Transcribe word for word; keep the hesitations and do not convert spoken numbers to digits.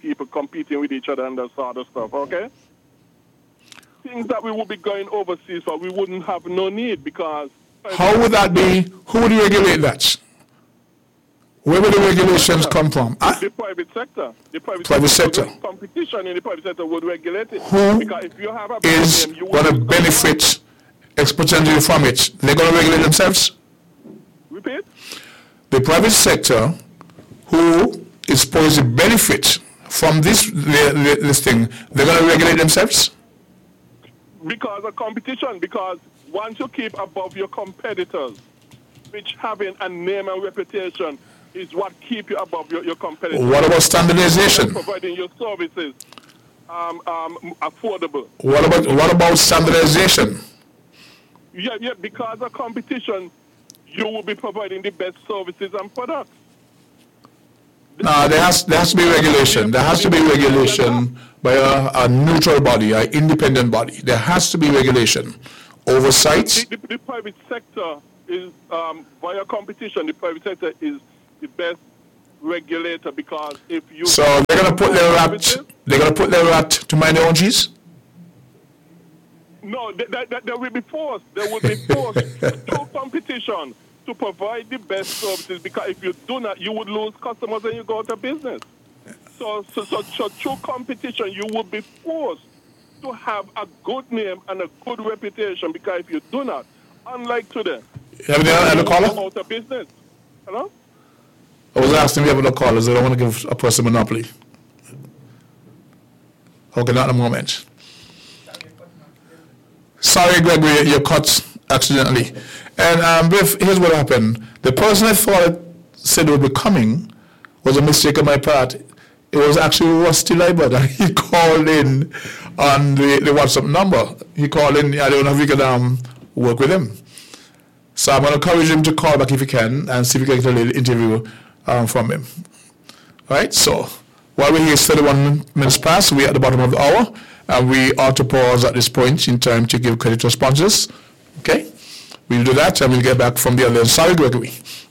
people competing with each other and that sort of stuff, okay? Things that we would be going overseas for, we wouldn't have no need because... How would that be? Who would regulate that? Where would the regulations come from? Huh? The private sector. The private, private sector. sector. Competition in the private sector would regulate it. Who because if you have a is going to benefit exponentially from it? They're going to regulate themselves? Repeat? The private sector, who is supposed to benefit from this, this thing, they're going to regulate themselves? Because of competition. Because once you keep above your competitors, which having a name and reputation is what keep you above your, your competitors. What about standardization? Providing your services um, um, affordable. What about what about standardization? Yeah, yeah. Because of competition, you will be providing the best services and products. No, there has there has to be regulation. There has to be regulation by a, a neutral body, an independent body. There has to be regulation, oversight. The, the, the private sector is um, via competition. The private sector is the best regulator because if you so they're gonna put their rat they're gonna put their rat to mind their own cheese. No, they, they, they will be forced. They will be forced through competition to provide the best services because if you do not, you would lose customers and you go out of business. So, so, so, so through competition, you will be forced to have a good name and a good reputation because if you do not, unlike today, you have any other caller? Out of business. Hello? I was asking if you have other callers. I don't want to give a person monopoly. Okay, not in a moment. Sorry, Gregory, you're cut accidentally. And um, Biff, here's what happened. The person I thought said would be coming was a mistake on my part. It was actually Rusty Libert, and he called in on the, the WhatsApp number. He called in. I don't know if you can um, work with him. So I'm going to encourage him to call back if he can and see if we can get a little interview um, from him. All right, so while we're here, thirty-one minutes past, we're at the bottom of the hour, and we ought to pause at this point in time to give credit to sponsors. Okay? We'll do that, and we'll get back from the other end. Sorry, Gregory.